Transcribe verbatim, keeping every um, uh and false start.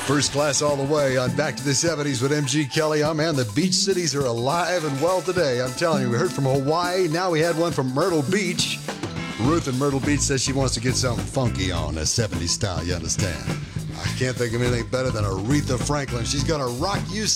First class all the way on Back to the seventies with M G Kelly. Oh, man, the beach cities are alive and well today. I'm telling you, we heard from Hawaii. Now we had one from Myrtle Beach. Ruth in Myrtle Beach says she wants to get something funky on, a seventies style, you understand? I can't think of anything better than Aretha Franklin. She's going to rock you